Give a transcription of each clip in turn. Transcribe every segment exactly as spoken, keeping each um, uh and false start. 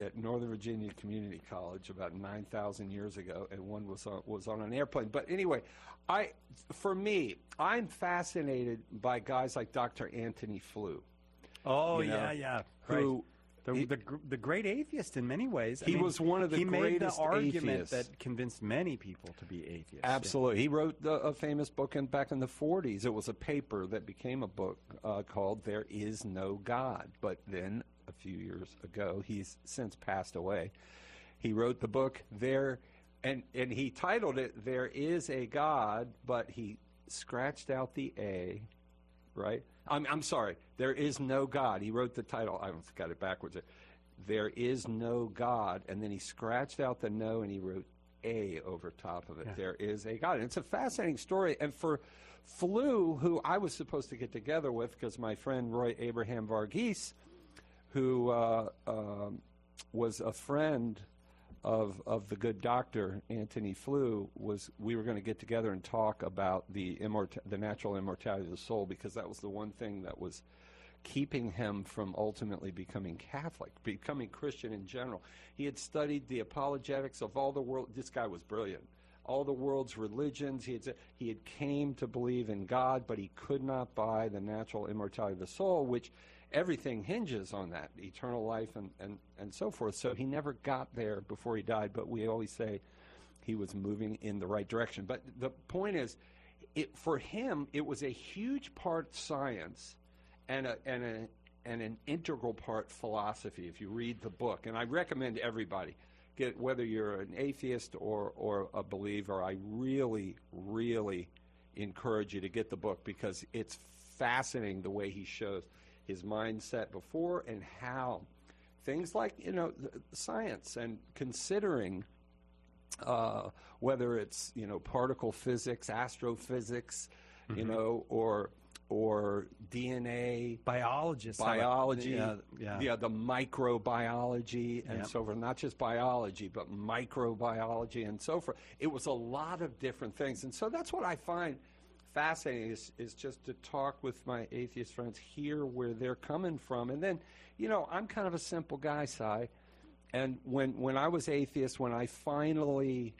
at Northern Virginia Community College about nine thousand years ago, and one was on, was on an airplane. But anyway, I, for me, I'm fascinated by guys like Doctor Antony Flew. Oh, you know, yeah, yeah. Who, right. The, he, the the great atheist in many ways. I he mean, was one of the he greatest made the argument atheists. that convinced many people to be atheists. Absolutely. Yeah. He wrote the, a famous book in, back in the forties. It was a paper that became a book uh, called There Is No God. But then, a few years ago, he's since passed away. He wrote the book There, and, and he titled it There Is a God, but he scratched out the A, right? I'm, I'm sorry, There Is No God. He wrote the title. I almost got it backwards. There is no God, and then he scratched out the no, and he wrote A over top of it. Yeah. There is a God. And it's a fascinating story. And for Flew, who I was supposed to get together with, because my friend Roy Abraham Varghese, who uh, uh, was a friend of of the good doctor Antony Flew, was we were going to get together and talk about the immort- the natural immortality of the soul, because that was the one thing that was keeping him from ultimately becoming Catholic, becoming Christian in general. He had studied the apologetics of all the world. This guy was brilliant. All the world's religions. He had he had came to believe in God, but he could not buy the natural immortality of the soul, which everything hinges on that, eternal life and, and, and so forth. So he never got there before he died, but we always say he was moving in the right direction. But the point is, it, for him, it was a huge part science and a, and a, and an integral part philosophy, if you read the book. And I recommend everybody, get, whether you're an atheist or, or a believer, I really, really encourage you to get the book, because it's fascinating the way he shows his mindset before and how things like, you know, science and considering uh, whether it's, you know, particle physics, astrophysics, mm-hmm. you know, or or D N A, biologists, biology, yeah, yeah. yeah, the microbiology and yep. so forth. Not just biology, but microbiology and so forth. It was a lot of different things, and so that's what I find fascinating is, is just to talk with my atheist friends, hear where they're coming from. And then, you know, I'm kind of a simple guy, Si. And when, when I was atheist, when I finally,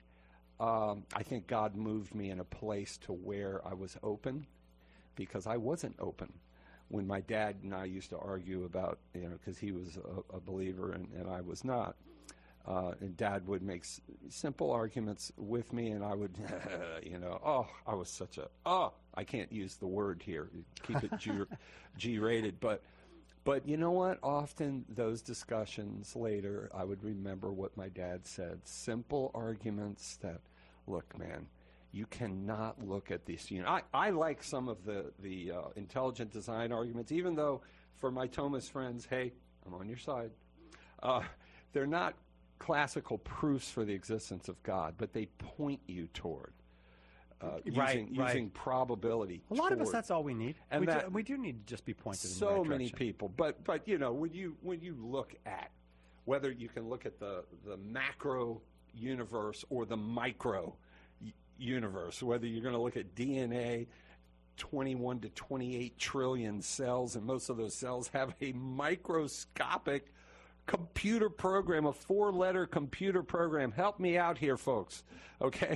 um, I think God moved me in a place to where I was open, because I wasn't open. When my dad and I used to argue about, you know, because he was a, a believer and, and I was not. Uh, and Dad would make s- simple arguments with me, and I would, you know, oh, I was such a, oh, I can't use the word here, keep it G, G-rated, but, but you know what? Often those discussions later, I would remember what my dad said. Simple arguments that, look, man, you cannot look at this. You know, I, I like some of the the uh, intelligent design arguments, even though for my Thomist friends, hey, I'm on your side. Uh, they're not classical proofs for the existence of God, but they point you toward uh, right, using, right. using probability. A lot toward. of us, that's all we need. And we, that, do, we do need to just be pointed so in the right many direction. people, but but you know, when you when you look at whether you can look at the the macro universe or the micro y- universe, whether you're going to look at D N A, twenty-one to twenty-eight trillion cells, and most of those cells have a microscopic computer program, a four-letter computer program. Help me out here, folks, okay?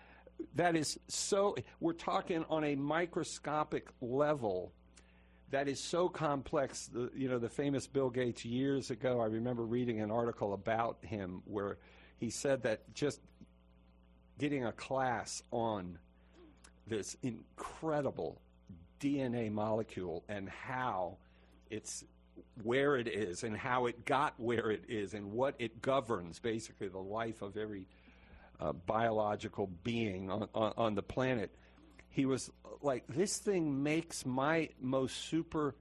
That is so, we're talking on a microscopic level that is so complex. The, you know, the famous Bill Gates years ago, I remember reading an article about him where he said that just getting a class on this incredible D N A molecule and how it's where it is and how it got where it is and what it governs, basically the life of every uh, biological being on, on, on the planet. He was like, this thing makes my most super,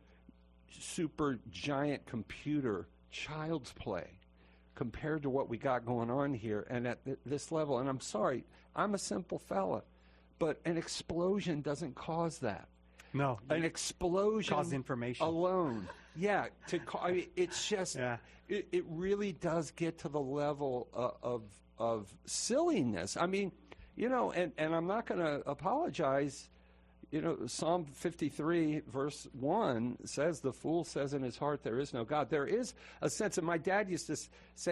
super giant computer child's play compared to what we got going on here and at th- this level. And I'm sorry, I'm a simple fella, but an explosion doesn't cause that. No. An explosion cause information alone. Yeah, to ca- I mean, it's just yeah. it, it really does get to the level uh, of of silliness. I mean, you know, and, and I'm not going to apologize. You know, Psalm fifty-three, verse one says, the fool says in his heart, there is no God. There is a sense, and my dad used to say,